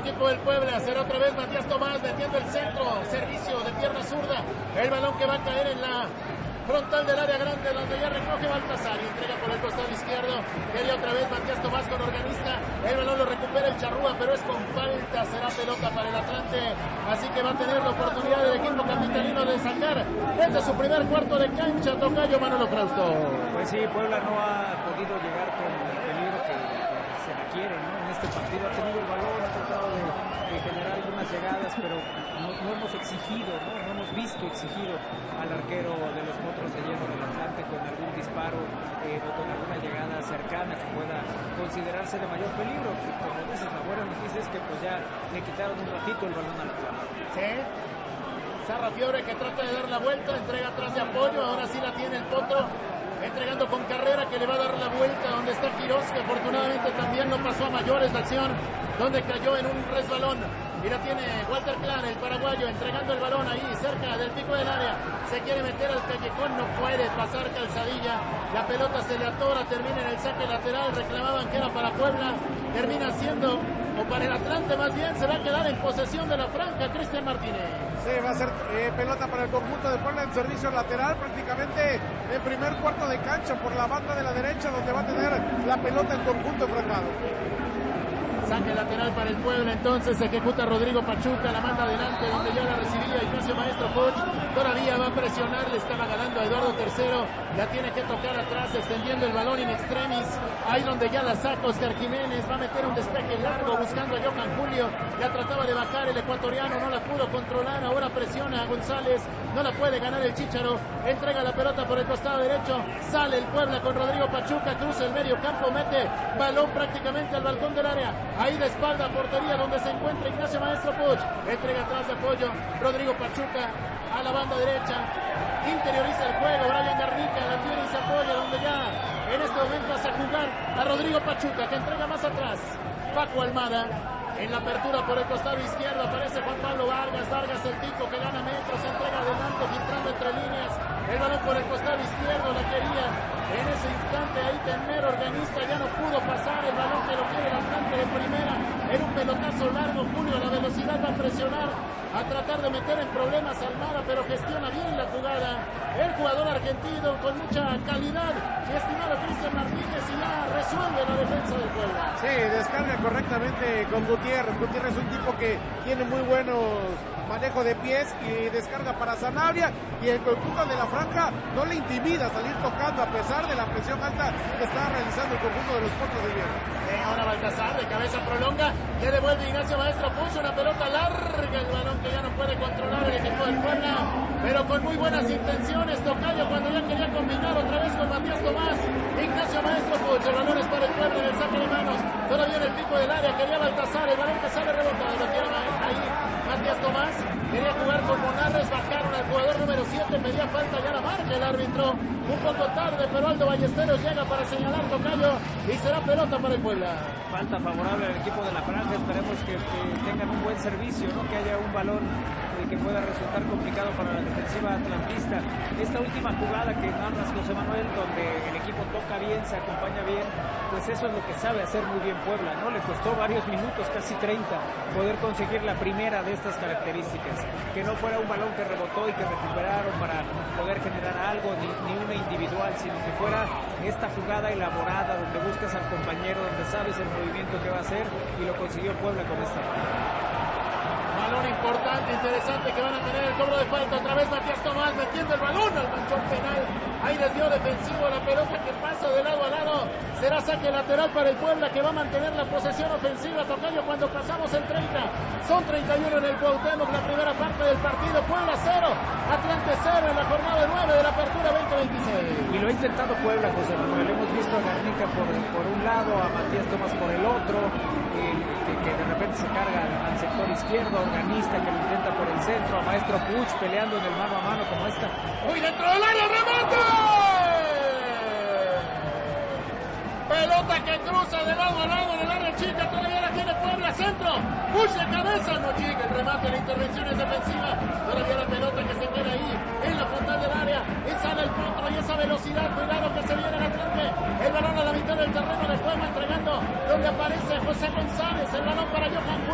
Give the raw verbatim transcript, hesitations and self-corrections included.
equipo del Puebla. Será otra vez Matías Tomás metiendo el centro, servicio de pierna zurda. El balón que va a caer en la frontal del área grande, donde ya recoge Baltasar y entrega por el costado izquierdo. Quería otra vez Matías Tomás con Organista. El balón lo recupera el Charrúa, pero es con falta. Será pelota para el Atlante. Así que va a tener la oportunidad del equipo capitalino de sacar desde su primer cuarto de cancha. Tocayo Manolo Frausto. Pues sí, Puebla no ha podido llegar con el peligro que, que se requiere, ¿no? En este partido ha tenido el balón, ha tratado de, de generar algunas llegadas, pero no, no hemos exigido, ¿no? No hemos visto exigido al arquero de los Potros de Hierro del Atlante con algún disparo eh, o con alguna llegada cercana que pueda considerarse de mayor peligro. Como dices, la buena noticia es que pues ya le quitaron un ratito el balón al Puebla. Sí. Sarra Fiore que trata de dar la vuelta, entrega atrás de apoyo, ahora sí la tiene el Potro, entregando con Carrera que le va a dar la vuelta donde está Quirós, que afortunadamente también no pasó a mayores la acción, donde cayó en un resbalón. Y la tiene Walter Clan, el paraguayo, entregando el balón ahí, cerca del pico del área. Se quiere meter al callejón, no puede pasar Calzadilla. La pelota se le atora, termina en el saque lateral. Reclamaban que era para Puebla. Termina siendo, o para el Atlante más bien, se va a quedar en posesión de la franja Cristian Martínez. Sí, va a ser eh, pelota para el conjunto de Puebla en servicio lateral, prácticamente en primer cuarto de cancha por la banda de la derecha, donde va a tener la pelota el conjunto franjado. Saque lateral para el Puebla, entonces ejecuta Rodrigo Pachuca, la manda adelante donde ya la recibía Ignacio Maestro Puch, todavía va a presionar, le estaba ganando a Eduardo Tercero, la tiene que tocar atrás, extendiendo el balón in extremis, ahí donde ya la saca Oscar Jiménez, va a meter un despeje largo buscando a Johan Julio, la trataba de bajar el ecuatoriano, no la pudo controlar, ahora presiona a González, no la puede ganar el Chícharo, entrega la pelota por el costado derecho, sale el Puebla con Rodrigo Pachuca, cruza el medio campo, mete balón prácticamente al balcón del área, ahí de espalda a portería donde se encuentra Ignacio Maestro Puch, entrega atrás de apoyo, Rodrigo Pachuca a la banda derecha, interioriza el juego, Brian Garnica, la tiene y se apoya donde ya en este momento hace jugar a Rodrigo Pachuca que entrega más atrás, Paco Almada. En la apertura por el costado izquierdo aparece Juan Pablo Vargas, Vargas el Tico que gana metros, se entrega adelante, filtrando entre líneas, el balón por el costado izquierdo, la quería en ese instante ahí tener Organista, ya no pudo pasar, el balón que lo quiere el Atlante de primera, en un pelotazo largo, Julio a la velocidad va a presionar, a tratar de meter en problemas a Almada, pero gestiona bien la jugada, el jugador argentino con mucha calidad, mi estimado Cristian Martínez, y ya resuelve la defensa del Puebla. Sí, descarga correctamente con Gutiérrez. Gutiérrez es un tipo que tiene muy buenos manejo de pies y descarga para Sanabria, y el conjunto de la franja no le intimida salir tocando a pesar de la presión alta que está realizando el conjunto de los Potros de Hierro. Eh, ahora Baltasar de cabeza prolonga, le devuelve Ignacio Maestro, puso una pelota larga, el balón que ya no puede controlar el equipo del Puebla, pero con muy buenas intenciones. Tocayo cuando ya quería combinar otra vez con Matías Tomás, Ignacio Maestro Puch, el balón es para el Puebla en el saque de manos, todavía en el pico del área, quería Baltasar, el balón que sale rebotado, lo tiene ahí Matías Tomás, quería jugar con Monarres, bajaron al jugador número siete, pedía falta, ya la marca el árbitro, un poco tarde, pero Aldo Ballesteros llega para señalar Tocayo y será pelota para el Puebla. Falta favorable al equipo de la franja, esperemos que, que tengan un buen servicio, ¿no? Que haya un balón eh, que pueda resultar complicado para la defensiva atlantista. Esta última jugada que narras, José Manuel, donde el equipo toca bien, se acompaña bien, pues eso es lo que sabe hacer muy bien Puebla, ¿no? Le costó varios minutos, casi treinta, poder conseguir la primera de estas características, que no fuera un balón que rebotó y que recuperaron para poder generar algo, ni, ni una individual, sino que fuera esta jugada elaborada donde buscas al compañero, donde sabes el movimiento que va a hacer, y lo consiguió Puebla con esta. Balón importante, interesante que van a tener el cobro de falta, otra vez Matías Tomás metiendo el balón al manchón penal, ahí desvió defensivo, la pelota que pasa de lado a lado, será saque lateral para el Puebla que va a mantener la posesión ofensiva. Tocayo, cuando pasamos el treinta, son treinta y uno en el Cuauhtémoc, la primera parte del partido, Puebla cero, Atlante cero en la jornada nueve de la apertura veinte veintiséis. Y lo ha intentado Puebla, José Manuel, hemos visto a Garnica por, por un lado, a Matías Tomás por el otro, eh, que, que de repente se carga al, al sector izquierdo, Organista que lo intenta por el centro, a Maestro Puch peleando en el mano a mano como esta. ¡Uy, dentro del área, remate! Pelota que cruza de lado a lado en el área chica, todavía la tiene Puebla, centro, Puch de cabeza, no chica, el remate, la intervención es defensiva, todavía la pelota que se queda ahí en la frontal del área, y sale el Potro y esa velocidad, cuidado que se viene el Atlante, el balón a la mitad del terreno de juego entregando donde aparece José González, el balón para Johan